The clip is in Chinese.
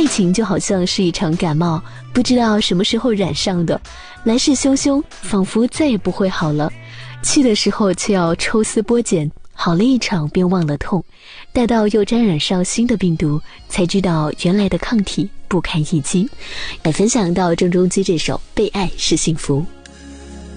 情就好像是一场感冒，不知道什么时候染上的，来势汹汹，仿佛再也不会好了。去的时候却要抽丝剥茧，好了一场便忘了痛，待到又沾染上新的病毒，才知道原来的抗体不堪一击。来分享到郑中基这首《被爱是幸福》。